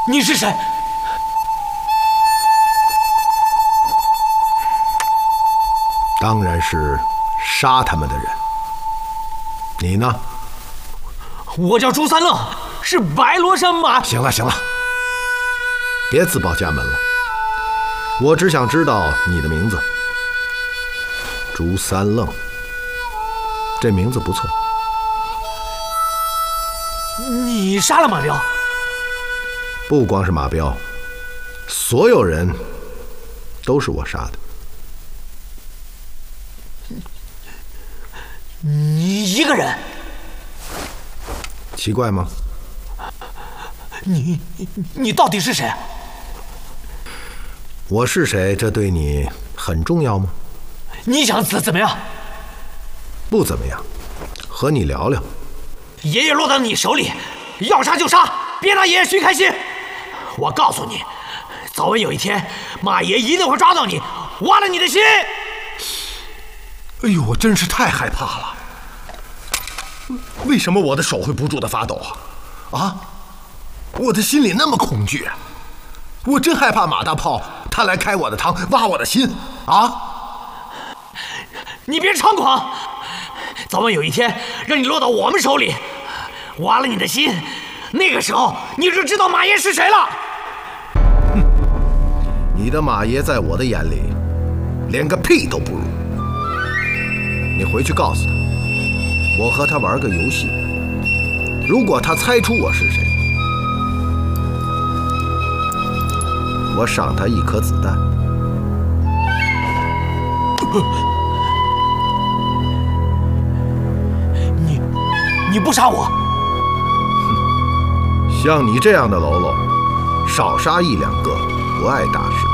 你是谁？ 当然是杀他们的人。你呢？ 我叫朱三愣，是白罗山马。 行了行了，别自报家门了。我只想知道你的名字。朱三愣，这名字不错。 你杀了马彪？ 不光是马彪，所有人都是我杀的。 你一个人？ 奇怪吗？ 你到底是谁？ 我是谁，这对你很重要吗？ 你想怎么样？ 不怎么样，和你聊聊。 爷爷落到你手里，要杀就杀，别拿爷爷寻开心。我告诉你，早晚有一天，马爷一定会抓到你，挖了你的心。 哎呦，我真是太害怕了。为什么我的手会不住的发抖啊？啊，我的心里那么恐惧，我真害怕马大炮他来开我的膛，挖我的心啊！ 你别猖狂，早晚有一天让你落到我们手里，挖了你的心，那个时候你就知道马爷是谁了。 哼，你的马爷在我的眼里连个屁都不如。你回去告诉他，我和他玩个游戏，如果他猜出我是谁，我赏他1颗子弹。 你不杀我？ 像你这样的喽啰，少杀1、2个不碍大事。